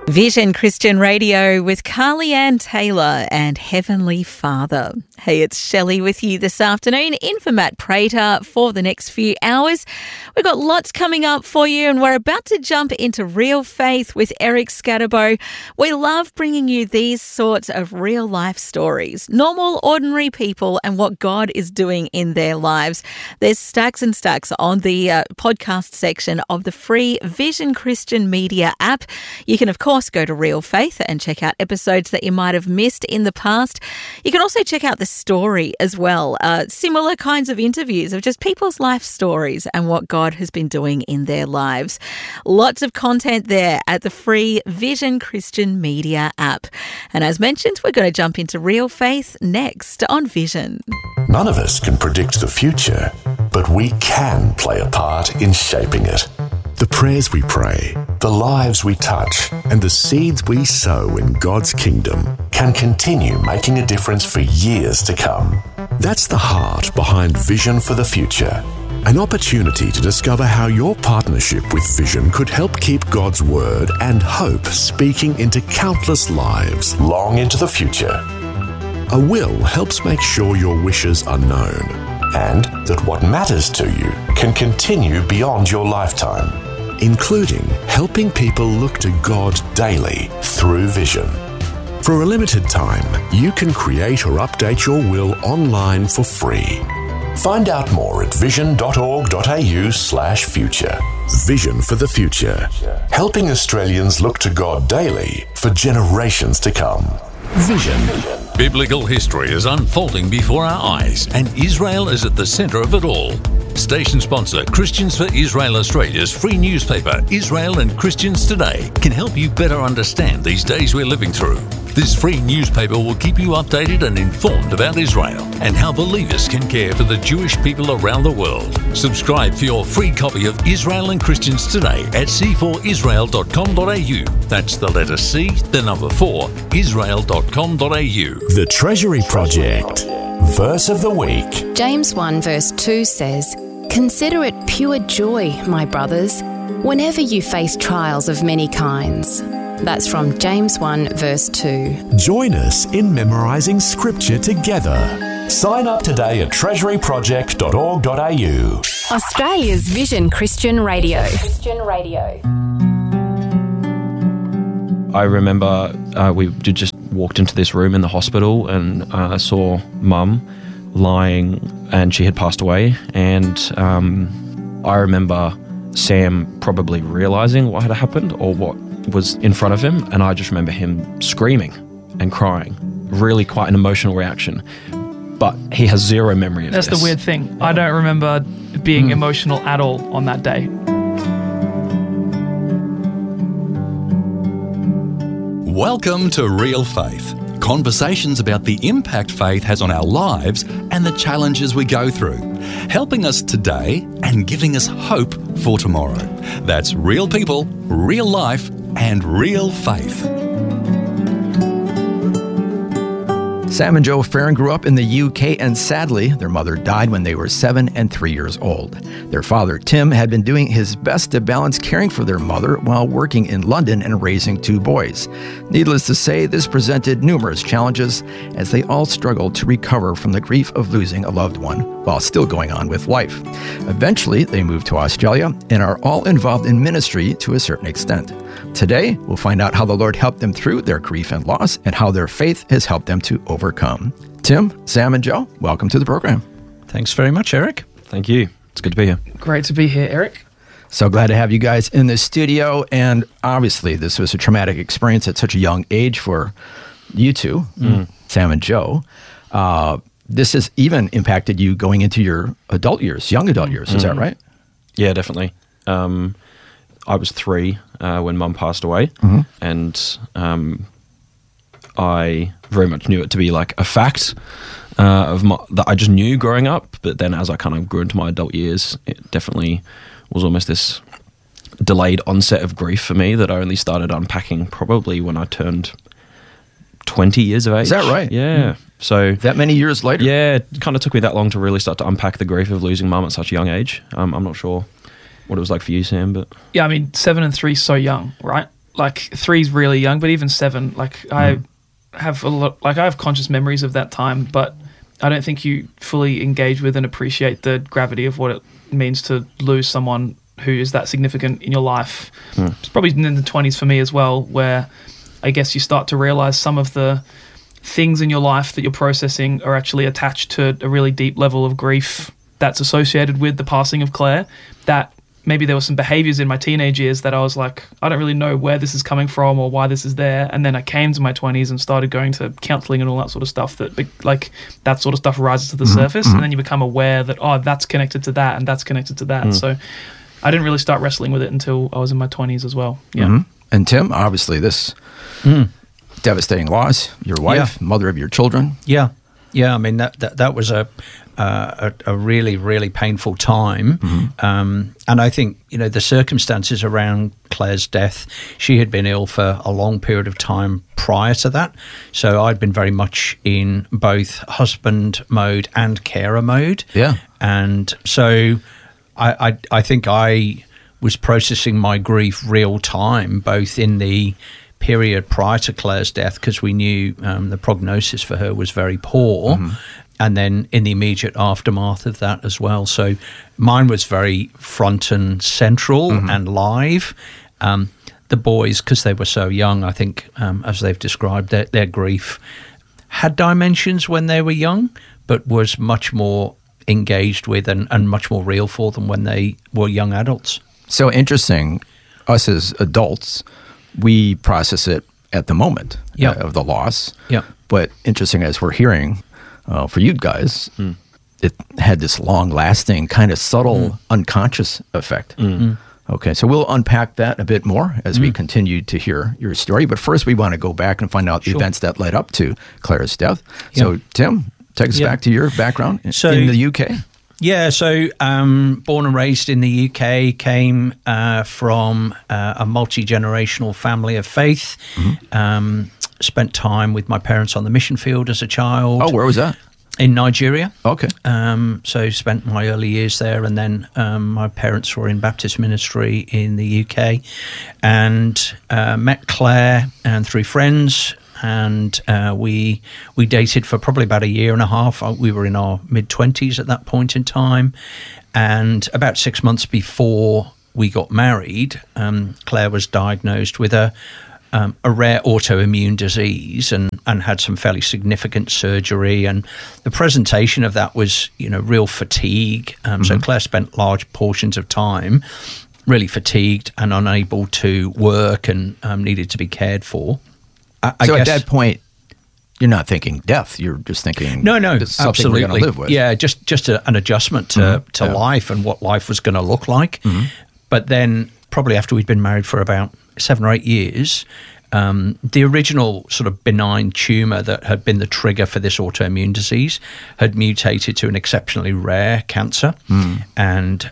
Vision Christian Radio with Carly Ann Taylor and Heavenly Father. Hey, it's Shelley with you this afternoon in for Matt Prater for the next few hours. We've got lots coming up for you and we're about to jump into Real Faith with Eric Scatterbo. We love bringing you these sorts of real life stories, normal, ordinary people and what God is doing in their lives. There's stacks and stacks on the podcast section of the free Vision Christian Media app. You can, of course, go to Real Faith and check out episodes that you might have missed in the past. You can also check out The Story as well. Similar kinds of interviews of just people's life stories and what God has been doing in their lives. Lots of content there at the free Vision Christian Media app. And as mentioned, we're going to jump into Real Faith next on Vision. None of us can predict the future, but we can play a part in shaping it. The prayers we pray, the lives we touch, and the seeds we sow in God's kingdom can continue making a difference for years to come. That's the heart behind Vision for the Future, an opportunity to discover how your partnership with Vision could help keep God's word and hope speaking into countless lives long into the future. A will helps make sure your wishes are known and that what matters to you can continue beyond your lifetime, including helping people look to God daily through Vision. For a limited time, you can create or update your will online for free. Find out more at vision.org.au/future. Vision for the Future, helping Australians look to God daily for generations to come. Vision. Biblical history is unfolding before our eyes, and Israel is at the centre of it all. Station sponsor Christians for Israel Australia's free newspaper, Israel and Christians Today, can help you better understand these days we're living through. This free newspaper will keep you updated and informed about Israel and how believers can care for the Jewish people around the world. Subscribe for your free copy of Israel and Christians Today at c4israel.com.au. That's the letter C, the number 4, israel.com.au. The Treasury Project. Verse of the week. James 1 verse 2 says, "Consider it pure joy, my brothers, whenever you face trials of many kinds." That's from James 1 verse 2. Join us in memorising scripture together. Sign up today at treasuryproject.org.au. Australia's Vision Christian Radio. I remember we just walked into this room in the hospital and I saw Mum lying and she had passed away. And I remember Sam probably realising what had happened or what was in front of him. And I just remember him screaming and crying. Really quite an emotional reaction. But he has zero memory of this. That's the weird thing. I don't remember being emotional at all on that day. Welcome to Real Faith. Conversations about the impact faith has on our lives and the challenges we go through, helping us today and giving us hope for tomorrow. That's real people, real life, and real faith. Sam and Joe Farron grew up in the UK, and sadly, their mother died when they were 7 and 3 years old. Their father, Tim, had been doing his best to balance caring for their mother while working in London and raising 2 boys. Needless to say, this presented numerous challenges as they all struggled to recover from the grief of losing a loved one while still going on with life. Eventually, they moved to Australia and are all involved in ministry to a certain extent. Today, we'll find out how the Lord helped them through their grief and loss and how their faith has helped them to overcome. Tim, Sam, and Joe, welcome to the program. Thanks very much, Eric. Thank you. It's good to be here. Great to be here, Eric. So glad to have you guys in the studio. And obviously, this was a traumatic experience at such a young age for you two, Sam and Joe. This has even impacted you going into your adult years, young adult years. Is that right? Yeah, definitely. I was 3 when Mum passed away, and I very much knew it to be like a fact that I just knew growing up. But then as I kind of grew into my adult years, it definitely was almost this delayed onset of grief for me that I only started unpacking probably when I turned 20 years of age. Is that right? Yeah. So that many years later? Yeah, it kind of took me that long to really start to unpack the grief of losing Mum at such a young age. I'm not sure what it was like for you, Sam, but... Yeah, I mean, 7 and 3 so young, right? like 3's really young, but even 7, like I have I have conscious memories of that time, but I don't think you fully engage with and appreciate the gravity of what it means to lose someone who is that significant in your life. It's probably in the 20s for me as well, where I guess you start to realize some of the things in your life that you're processing are actually attached to a really deep level of grief that's associated with the passing of Claire. That maybe there were some behaviors in my teenage years that I was like, I don't really know where this is coming from or why this is there. And then I came to my 20s and started going to counseling and all that sort of stuff, that like that sort of stuff rises to the surface, and then you become aware that, oh, that's connected to that and that's connected to that. So I didn't really start wrestling with it until I was in my 20s as well. Yeah. And Tim, obviously this devastating loss, your wife, mother of your children. Yeah. I mean, that was a really, really painful time. And I think, the circumstances around Claire's death, she had been ill for a long period of time prior to that. So I'd been very much in both husband mode and carer mode. Yeah. And so I think I was processing my grief real time, both in the period prior to Claire's death, because we knew the prognosis for her was very poor, and then in the immediate aftermath of that as well. So mine was very front and central and live. The boys, because they were so young, I think, as they've described, their grief had dimensions when they were young, but was much more engaged with and much more real for them when they were young adults. So interesting, us as adults, we process it at the moment of the loss. Yeah. But interesting, as we're hearing, for you guys, it had this long-lasting, kind of subtle, unconscious effect. Okay, so we'll unpack that a bit more as we continue to hear your story. But first, we want to go back and find out the events that led up to Claire's death. So, Tim, take us back to your background in the UK. Yeah, so born and raised in the UK, came from a multi-generational family of faith, spent time with my parents on the mission field as a child. Oh, where was that? In Nigeria. Okay. So spent my early years there, and then my parents were in Baptist ministry in the UK, and met Claire and 3 friends. And we dated for probably about a year and a half. We were in our mid-20s at that point in time. And about 6 months before we got married, Claire was diagnosed with a rare autoimmune disease and had some fairly significant surgery. And the presentation of that was, real fatigue. So Claire spent large portions of time really fatigued and unable to work and needed to be cared for. I guess, at that point, you're not thinking death. You're just thinking, no, this is something absolutely. we're going to live with. Yeah, just an adjustment to life and what life was going to look like. But then probably after we'd been married for about 7 or 8 years, the original sort of benign tumour that had been the trigger for this autoimmune disease had mutated to an exceptionally rare cancer. And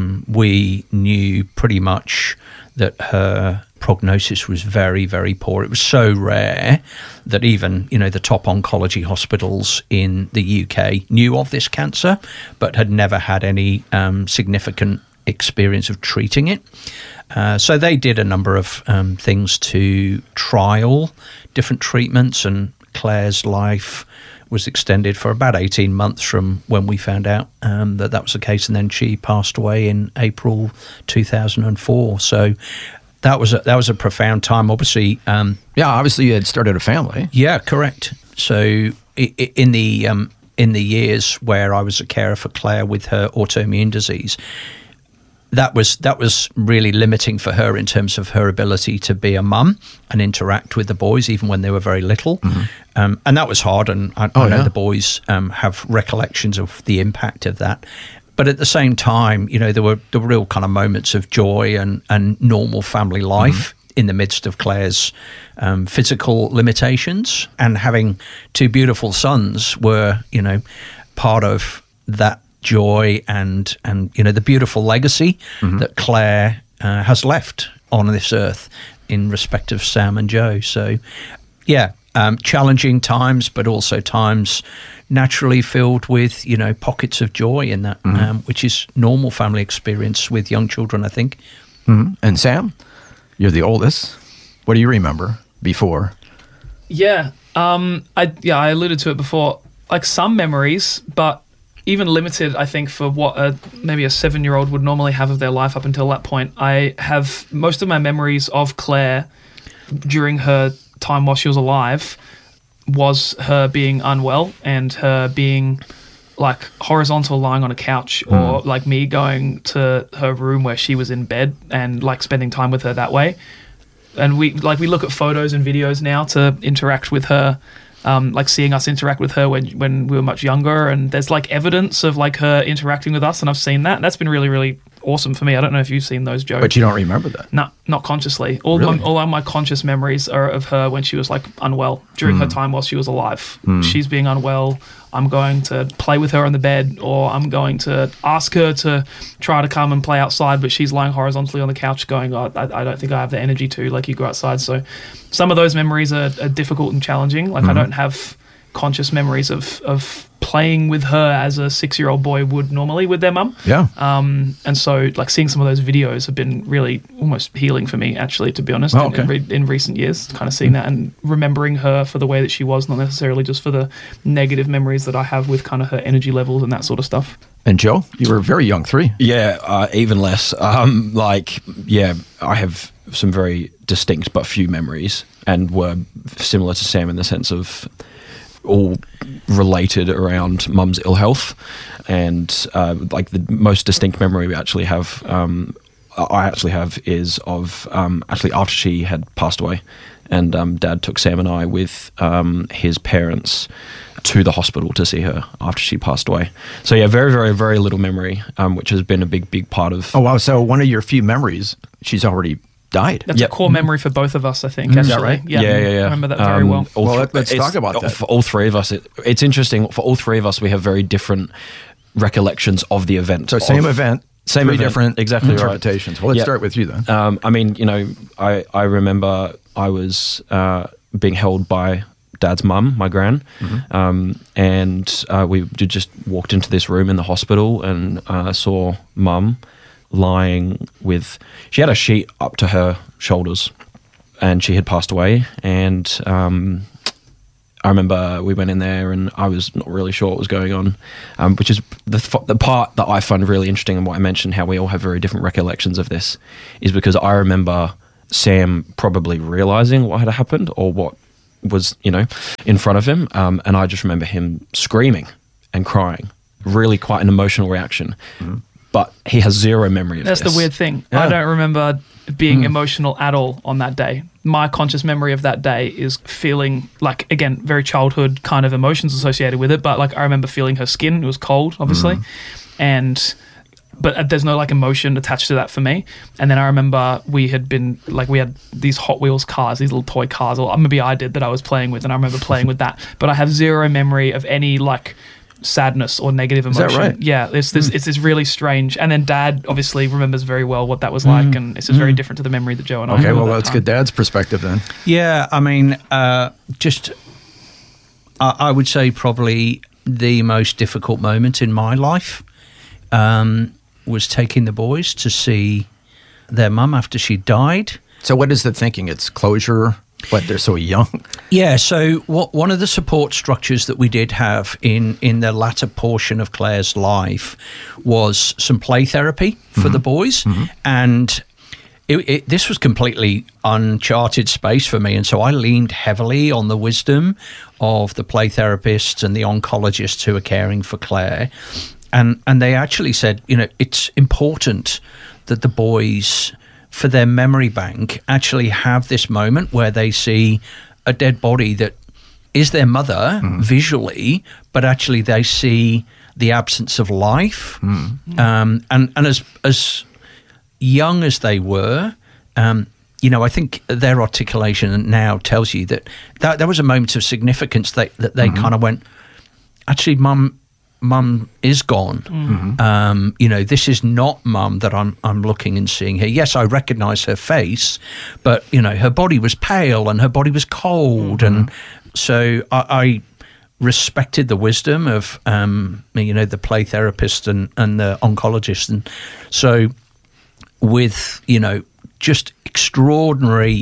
we knew pretty much that her prognosis was very, very poor. It was so rare that even, the top oncology hospitals in the UK knew of this cancer, but had never had any significant experience of treating it. So they did a number of things to trial different treatments, and Claire's life was extended for about 18 months from when we found out that was the case, and then she passed away in April 2004. So that was a profound time. Obviously, obviously you had started a family. Yeah, correct. So in the years where I was a carer for Claire with her autoimmune disease, that was really limiting for her in terms of her ability to be a mum and interact with the boys, even when they were very little. And that was hard, and I know the boys have recollections of the impact of that. But at the same time, there were real kind of moments of joy and normal family life in the midst of Claire's physical limitations. And having 2 beautiful sons were, part of that joy and the beautiful legacy that Claire has left on this earth in respect of Sam and Joe. So, challenging times, but also times naturally filled with, pockets of joy in that, which is normal family experience with young children, I think. And Sam, you're the oldest. What do you remember before? Yeah. I alluded to it before. Like some memories, but even limited, I think, for what maybe a 7-year-old would normally have of their life up until that point. I have most of my memories of Claire during her time while she was alive was her being unwell and her being like horizontal lying on a couch, or like me going to her room where she was in bed and like spending time with her that way. And we look at photos and videos now to interact with her, like seeing us interact with her when we were much younger, and there's like evidence of like her interacting with us, and I've seen that. That's been really, really awesome for me. I don't know if you've seen those, Joe. But you don't remember that? No, not consciously. All of my conscious memories are of her when she was like unwell, during her time while she was alive. She's being unwell. I'm going to play with her on the bed, or I'm going to ask her to try to come and play outside, but she's lying horizontally on the couch going, I don't think I have the energy to, like, you go outside. So some of those memories are difficult and challenging. Like I don't have conscious memories of playing with her as a 6-year-old boy would normally with their mum. Yeah. And so like seeing some of those videos have been really almost healing for me, actually, to be honest, in recent years, kind of seeing that and remembering her for the way that she was, not necessarily just for the negative memories that I have with kind of her energy levels and that sort of stuff. And Joe, you were very young, 3. Yeah, even less. I have some very distinct but few memories, and were similar to Sam in the sense of all related around mum's ill health. And like the most distinct memory I actually have is of actually after she had passed away, and Dad took Sam and I with his parents to the hospital to see her after she passed away. So yeah, very, very, very little memory, which has been a big part of... Oh wow, so one of your few memories, she's already died. That's a core memory for both of us, I think. Is that right? Yeah. I remember that very well. Let's talk about that. For all three of us, it's interesting. For all three of us, we have very different recollections of the event. So same event, three different exactly interpretations. Right. Well, let's start with you then. I remember I was being held by Dad's mum, my gran, and we just walked into this room in the hospital and saw Mum lying with... She had a sheet up to her shoulders, and she had passed away. And I remember we went in there, and I was not really sure what was going on, which is the part that I find really interesting, and what I mentioned, how we all have very different recollections of this, is because I remember Sam probably realising what had happened or what was, in front of him, and I just remember him screaming and crying, really quite an emotional reaction. But he has zero memory of this. That's the weird thing. Yeah. I don't remember being emotional at all on that day. My conscious memory of that day is feeling like, again, very childhood kind of emotions associated with it, but like I remember feeling her skin. It was cold, obviously. But there's no like emotion attached to that for me. And then I remember we had these Hot Wheels cars, these little toy cars, or maybe I did, that I was playing with, and I remember playing with that. But I have zero memory of any like sadness or negative emotion. Is that right? Yeah, it's this really strange. And then Dad obviously remembers very well what that was like, and it's just very different to the memory that Joe and I have. Okay, well, let's get Dad's perspective then. Yeah, I mean, I would say probably the most difficult moment in my life was taking the boys to see their mum after she died. So what is the thinking? It's closure, but they're so young. Yeah, so one of the support structures that we did have in the latter portion of Claire's life was some play therapy for the boys. And this was completely uncharted space for me. And so I leaned heavily on the wisdom of the play therapists and the oncologists who are caring for Claire. And they actually said, it's important that the boys, for their memory bank, actually have this moment where they see a dead body that is their mother visually, but actually they see the absence of life. And as young as they were, I think their articulation now tells you that was a moment of significance that they kind of went, actually, Mum is gone. This is not Mum that I'm looking and seeing here. Yes, I recognise her face, but her body was pale and her body was cold, and so I respected the wisdom of the play therapist and the oncologist, and so with just extraordinary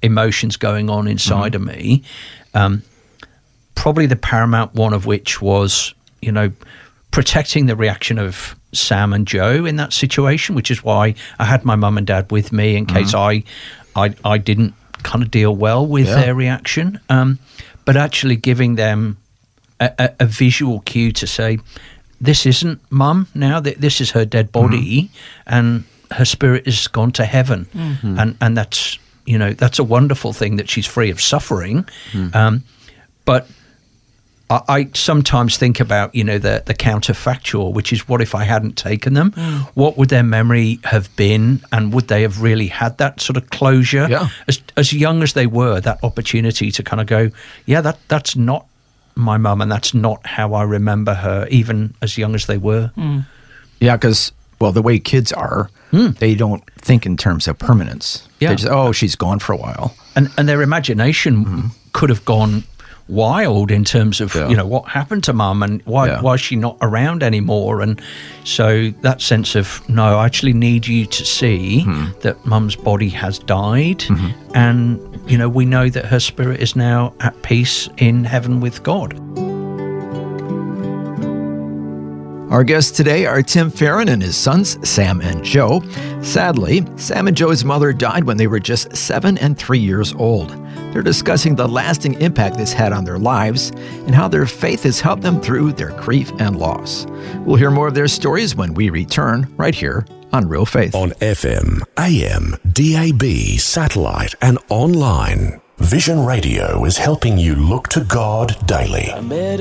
emotions going on inside of me. Probably the paramount one of which was, protecting the reaction of Sam and Joe in that situation, which is why I had my mum and dad with me in case I didn't kind of deal well with their reaction. But actually giving them a visual cue to say, this isn't Mum now, this is her dead body, and her spirit has gone to heaven. And that's, that's a wonderful thing that she's free of suffering. But I sometimes think about, the counterfactual, which is what if I hadn't taken them? What would their memory have been? And would they have really had that sort of closure? Yeah. As young as they were, that opportunity to kind of go, that's not my mum, and that's not how I remember her, even as young as they were. Yeah, because, the way kids are, they don't think in terms of permanence. Yeah. They just, she's gone for a while. And their imagination could have gone wild in terms of, what happened to Mum and why is she not around anymore? And so that sense of, no, I actually need you to see that Mum's body has died. And, we know that her spirit is now at peace in heaven with God. Our guests today are Tim Farron and his sons, Sam and Joe. Sadly, Sam and Joe's mother died when they were just 7 and 3 years old. They're discussing the lasting impact this had on their lives and how their faith has helped them through their grief and loss. We'll hear more of their stories when we return right here on Real Faith. On FM, AM, DAB, satellite and online, Vision Radio is helping you look to God daily.